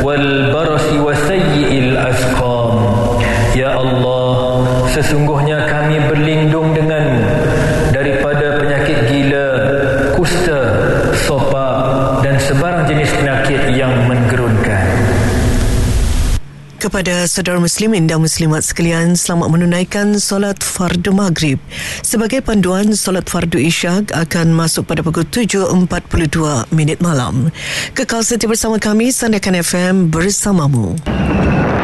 والبرص وسيء الأسقام. Ya Allah, sesungguhnya kami berlindung denganmu daripada penyakit gila, kusta, sopak dan sebarang jenis penyakit yang menggerunkan. Kepada saudara muslimin dan muslimat sekalian, selamat menunaikan solat fardu maghrib. Sebagai panduan, solat fardu isyak akan masuk pada pukul 7.42 malam. Kekal setia bersama kami, Sandakan FM bersamamu.